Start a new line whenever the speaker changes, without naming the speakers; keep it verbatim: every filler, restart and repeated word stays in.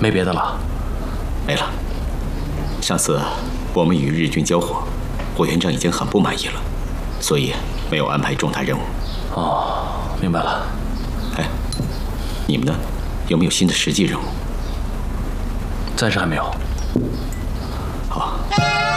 没别的了？
没了。上次我们与日军交火，委员长已经很不满意了，所以没有安排重大任务。
哦，明白了。
哎，你们呢？有没有新的实际任务？
暂时还没有。
好。